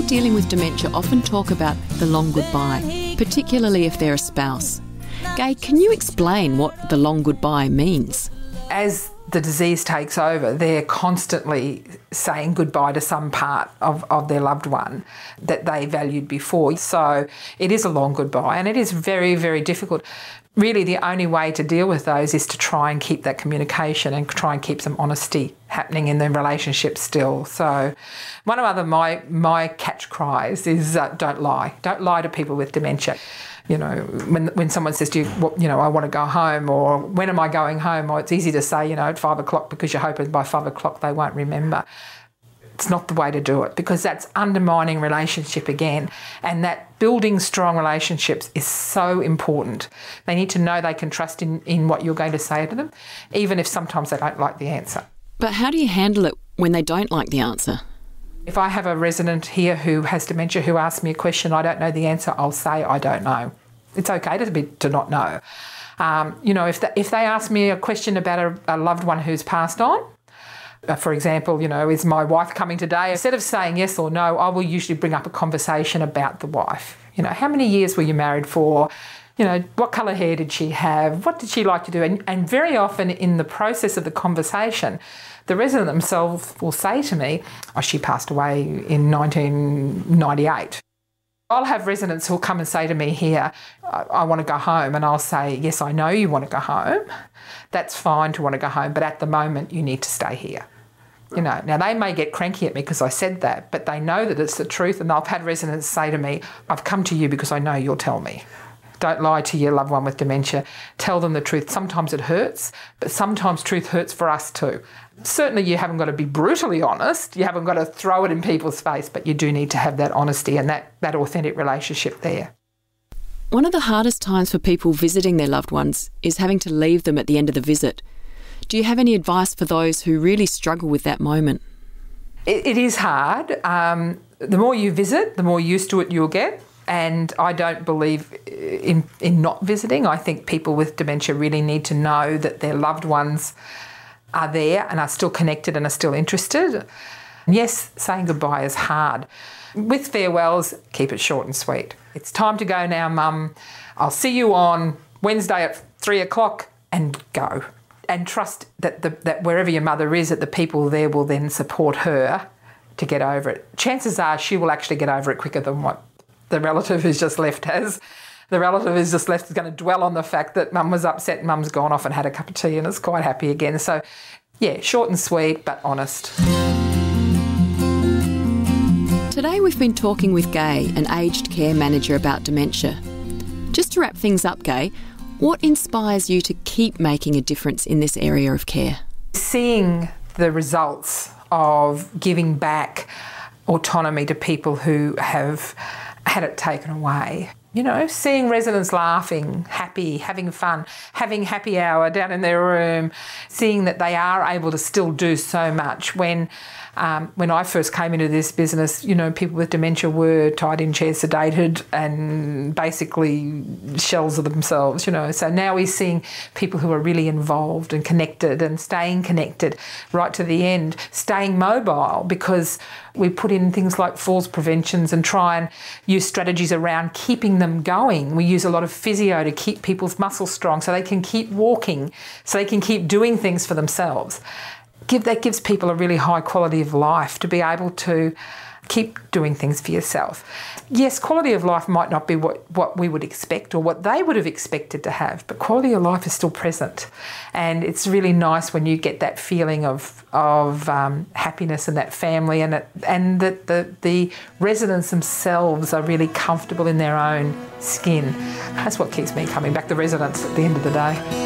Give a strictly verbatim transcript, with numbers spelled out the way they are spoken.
People dealing with dementia often talk about the long goodbye, particularly if they're a spouse. Gai, can you explain what the long goodbye means? As the disease takes over, they're constantly saying goodbye to some part of, of their loved one that they valued before. So it is a long goodbye, and it is very, very difficult. Really, the only way to deal with those is to try and keep that communication and try and keep some honesty happening in the relationship still. So one of other my my catch cries is uh, don't lie. Don't lie to people with dementia. You know, when when someone says to you, well, you know, I want to go home, or when am I going home? Or it's easy to say, you know, at five o'clock because you're hoping by five o'clock they won't remember. It's not the way to do it, because that's undermining relationship again. And that building strong relationships is so important. They need to know they can trust in, in what you're going to say to them, even if sometimes they don't like the answer. But how do you handle it when they don't like the answer? If I have a resident here who has dementia who asks me a question, I don't know the answer, I'll say I don't know. It's okay to be to not know. Um, you know, if, the, if they ask me a question about a, a loved one who's passed on, Uh, for example, you know, is my wife coming today? Instead of saying yes or no, I will usually bring up a conversation about the wife. You know, how many years were you married for? You know, what colour hair did she have? What did she like to do? And, and very often in the process of the conversation, the resident themselves will say to me, oh, she passed away in nineteen ninety-eight. I'll have residents who'll come and say to me here, I, I want to go home, and I'll say, yes, I know you want to go home. That's fine to want to go home, but at the moment you need to stay here. You know, now they may get cranky at me because I said that, but they know that it's the truth, and I've had residents say to me, I've come to you because I know you'll tell me. Don't lie to your loved one with dementia. Tell them the truth. Sometimes it hurts, but sometimes truth hurts for us too. Certainly you haven't got to be brutally honest. You haven't got to throw it in people's face, but you do need to have that honesty and that, that authentic relationship there. One of the hardest times for people visiting their loved ones is having to leave them at the end of the visit. Do you have any advice for those who really struggle with that moment? It, it is hard. Um, the more you visit, the more used to it you'll get. And I don't believe in, in not visiting. I think people with dementia really need to know that their loved ones are there and are still connected and are still interested. Yes, saying goodbye is hard. With farewells, keep it short and sweet. It's time to go now, Mum. I'll see you on Wednesday at three o'clock, and go. And trust that, the, that wherever your mother is, that the people there will then support her to get over it. Chances are she will actually get over it quicker than what the relative who's just left has. The relative who's just left is going to dwell on the fact that Mum was upset, Mum's gone off and had a cup of tea and is quite happy again. So, yeah, short and sweet, but honest. Today we've been talking with Gai, an aged care manager, about dementia. Just to wrap things up, Gai, what inspires you to keep making a difference in this area of care? Seeing the results of giving back autonomy to people who have had it taken away. You know, seeing residents laughing, happy, having fun, having happy hour down in their room, seeing that they are able to still do so much. When um, when I first came into this business, you know, people with dementia were tied in chairs, sedated, and basically shells of themselves, you know. So now we're seeing people who are really involved and connected and staying connected right to the end, staying mobile, because we put in things like falls preventions and try and use strategies around keeping them going. We use a lot of physio to keep people's muscles strong so they can keep walking, so they can keep doing things for themselves. Give, that gives people a really high quality of life to be able to keep doing things for yourself. Yes, quality of life might not be what, what we would expect or what they would have expected to have, but quality of life is still present. And it's really nice when you get that feeling of, of um, happiness in that family, and, it, and that the, the residents themselves are really comfortable in their own skin. That's what keeps me coming back, the residents at the end of the day.